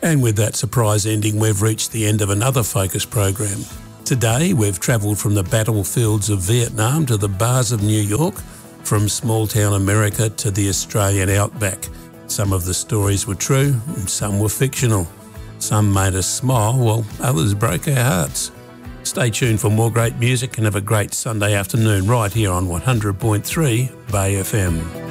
And with that surprise ending, we've reached the end of another Focus program. Today, we've travelled from the battlefields of Vietnam to the bars of New York, from small-town America to the Australian outback. Some of the stories were true and some were fictional. Some made us smile while others broke our hearts. Stay tuned for more great music and have a great Sunday afternoon right here on 100.3 Bay FM.